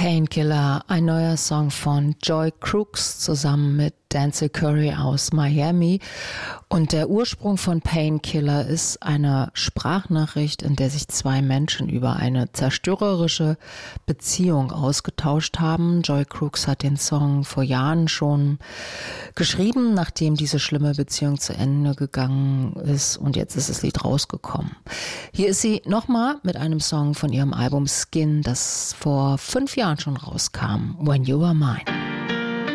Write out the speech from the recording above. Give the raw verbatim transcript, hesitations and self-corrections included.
Painkiller, ein neuer Song von Joy Crooks zusammen mit Denzel Curry aus Miami. Und der Ursprung von Painkiller ist eine Sprachnachricht, in der sich zwei Menschen über eine zerstörerische Beziehung ausgetauscht haben. Joy Crooks hat den Song vor Jahren schon geschrieben, nachdem diese schlimme Beziehung zu Ende gegangen ist, und jetzt ist das Lied rausgekommen. Hier ist sie nochmal mit einem Song von ihrem Album Skin, das vor fünf Jahren schon rauskam, When You Were Mine.